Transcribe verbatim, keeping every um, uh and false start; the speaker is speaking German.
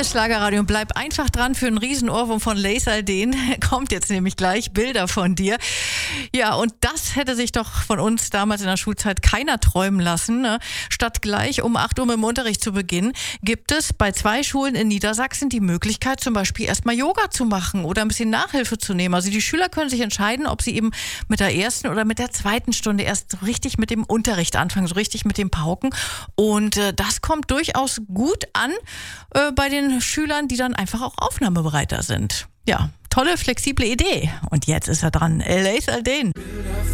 Hier ist Schlagerradio und bleib einfach dran für einen Riesenohrwurm von Lace Alden. Kommt jetzt nämlich gleich Bilder von dir. Ja, und das hätte sich doch von uns damals in der Schulzeit keiner träumen lassen. Ne? Statt gleich um acht Uhr mit dem Unterricht zu beginnen, gibt es bei zwei Schulen in Niedersachsen die Möglichkeit, zum Beispiel erstmal Yoga zu machen oder ein bisschen Nachhilfe zu nehmen. Also die Schüler können sich entscheiden, ob sie eben mit der ersten oder mit der zweiten Stunde erst so richtig mit dem Unterricht anfangen, so richtig mit dem Pauken. Und äh, das kommt durchaus gut an äh, bei den Schülern, die dann einfach auch aufnahmebereiter sind. Ja, tolle, flexible Idee. Und jetzt ist er dran. Lace Alden.